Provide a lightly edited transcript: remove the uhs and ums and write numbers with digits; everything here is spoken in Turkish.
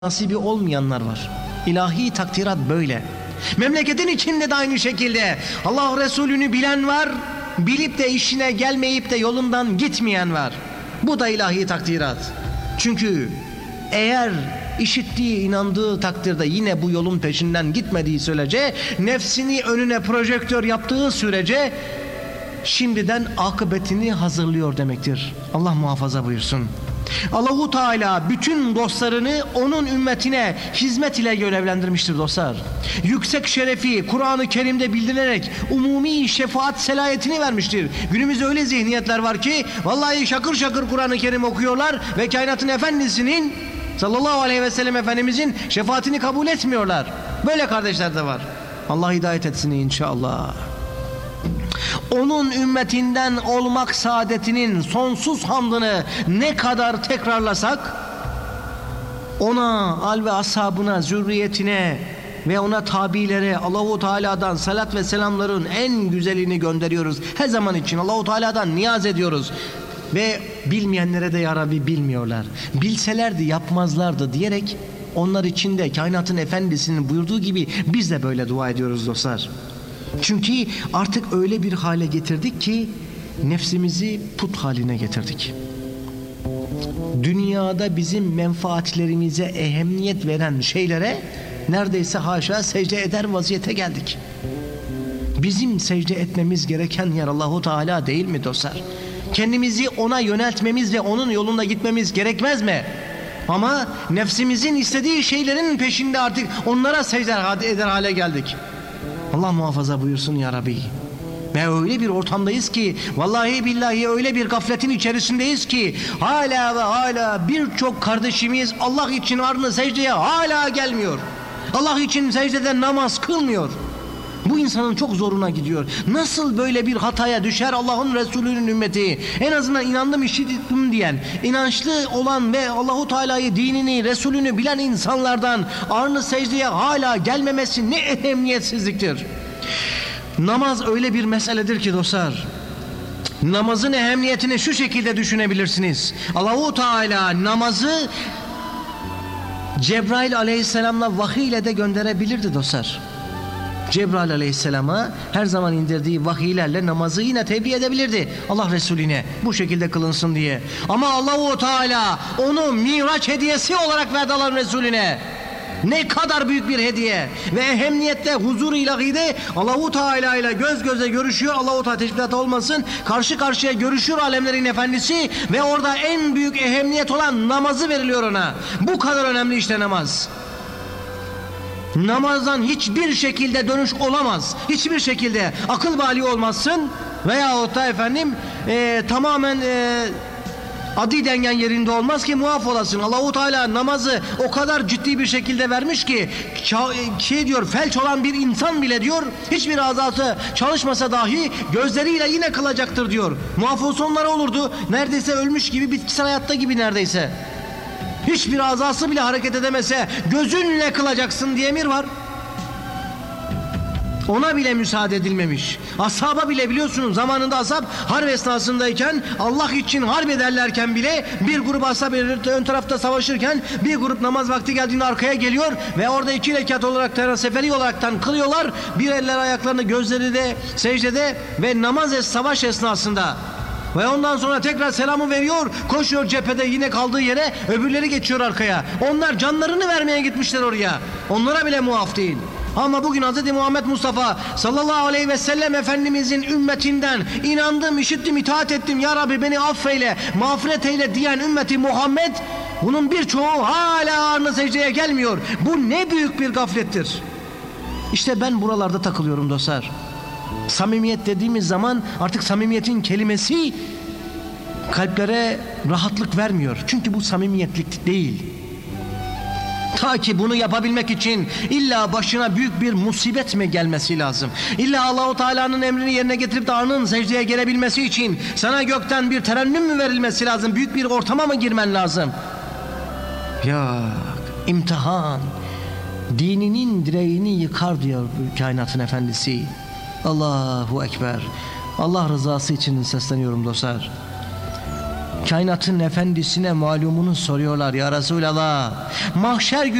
nasibi olmayanlar var. İlahi takdirat böyle. Memleketin içinde de aynı şekilde Allah Resulü'nü bilen var, bilip de işine gelmeyip de yolundan gitmeyen var. Bu da ilahi takdirat. Çünkü eğer işittiği, inandığı takdirde yine bu yolun peşinden gitmediği sürece, nefsini önüne projektör yaptığı sürece şimdiden akıbetini hazırlıyor demektir. Allah muhafaza buyursun. Allahu Teala bütün dostlarını onun ümmetine hizmet ile görevlendirmiştir dostlar. Yüksek şerefi Kur'an-ı Kerim'de bildirilerek umumi şefaat selayetini vermiştir. Günümüzde öyle zihniyetler var ki vallahi şakır şakır Kur'an-ı Kerim okuyorlar ve kainatın efendisinin sallallahu aleyhi ve sellem Efendimizin şefaatini kabul etmiyorlar. Böyle kardeşler de var. Allah hidayet etsin inşallah. Onun ümmetinden olmak saadetinin sonsuz hamdını ne kadar tekrarlasak, ona, al ve ashabına, zürriyetine ve ona tabilere Allahu Teala'dan salat ve selamların en güzelini gönderiyoruz. Her zaman için Allahu Teala'dan niyaz ediyoruz. Ve bilmeyenlere de ya Rabbi bilmiyorlar, bilselerdi yapmazlardı diyerek onlar için de kainatın efendisinin buyurduğu gibi biz de böyle dua ediyoruz dostlar. Çünkü artık öyle bir hale getirdik ki nefsimizi put haline getirdik. Dünyada bizim menfaatlerimize ehemmiyet veren şeylere neredeyse haşa secde eder vaziyete geldik. Bizim secde etmemiz gereken yer Allahu Teala değil mi dostlar? Kendimizi ona yöneltmemiz ve onun yolunda gitmemiz gerekmez mi? Ama nefsimizin istediği şeylerin peşinde artık onlara secde eder hale geldik. Allah muhafaza buyursun ya Rabbi. Ve öyle bir ortamdayız ki vallahi billahi öyle bir gafletin içerisindeyiz ki hala ve hala birçok kardeşimiz Allah için ardına secdeye hala gelmiyor. Allah için secdede namaz kılmıyor. Bu insanın çok zoruna gidiyor. Nasıl böyle bir hataya düşer Allah'ın Resulü'nün ümmeti? En azından inandım, işittim diyen, inançlı olan ve Allahu Teala'yı, dinini, Resulünü bilen insanlardan arını secdeye hala gelmemesi ne ehemmiyetsizliktir. Namaz öyle bir meseledir ki dostlar. Namazın ehemmiyetini şu şekilde düşünebilirsiniz. Allahu Teala namazı Cebrail aleyhisselamla vahiy ile de gönderebilirdi dostlar. Cebrail aleyhisselama her zaman indirdiği vahiylerle namazı yine tebliğ edebilirdi Allah Resulüne bu şekilde kılınsın diye. Ama Allahu Teala onu Miraç hediyesi olarak verdi Allah Resulüne. Ne kadar büyük bir hediye ve ehemmiyette huzur-u ilahide Allahu Teala ile göz göze görüşüyor. Allahu Teala teşbihat olmasın, karşı karşıya görüşüyor alemlerin efendisi ve orada en büyük ehemmiyet olan namazı veriliyor ona. Bu kadar önemli işte namaz. Namazdan hiçbir şekilde dönüş olamaz. Hiçbir şekilde akıl bali olmazsın veyahut da tamamen adi dengen yerinde olmaz ki muaf olasın. Allahu Teala namazı o kadar ciddi bir şekilde vermiş ki diyor, felç olan bir insan bile diyor hiçbir azası çalışmasa dahi gözleriyle yine kılacaktır diyor. Muaf olsa onlara olurdu. Neredeyse ölmüş gibi, bitkisel hayatta gibi neredeyse. Hiçbir azası bile hareket edemese gözünle kılacaksın diye emir var. Ona bile müsaade edilmemiş. Ashaba bile biliyorsunuz zamanında ashab harp esnasındayken Allah için harp ederlerken bile bir grup ashab ön tarafta savaşırken bir grup namaz vakti geldiğinde arkaya geliyor ve orada 2 rekat olarak seferi olaraktan kılıyorlar. Bir eller ayaklarını, gözleri de secdede ve savaş esnasında. Ve ondan sonra tekrar selamı veriyor, koşuyor cephede yine kaldığı yere, öbürleri geçiyor arkaya. Onlar canlarını vermeye gitmişler oraya. Onlara bile muaf değil. Ama bugün Hz. Muhammed Mustafa sallallahu aleyhi ve sellem Efendimizin ümmetinden inandım, işittim, itaat ettim, ya Rabbi beni affeyle, mağfiret eyle diyen ümmeti Muhammed, bunun birçoğu hala arını secdeye gelmiyor. Bu ne büyük bir gaflettir. İşte ben buralarda takılıyorum dostlar. Samimiyet dediğimiz zaman artık samimiyetin kelimesi kalplere rahatlık vermiyor. Çünkü bu samimiyetlik değil. Ta ki bunu yapabilmek için illa başına büyük bir musibet mi gelmesi lazım? İlla Allahu Teala'nın emrini yerine getirip de arının secdeye gelebilmesi için sana gökten bir terennüm mü verilmesi lazım? Büyük bir ortama mı girmen lazım? Ya imtihan dininin direğini yıkar diyor kainatın efendisi. Allahu Ekber. Allah rızası için sesleniyorum dostlar. Kainatın efendisine malumunu soruyorlar ya Resulallah. Mahşer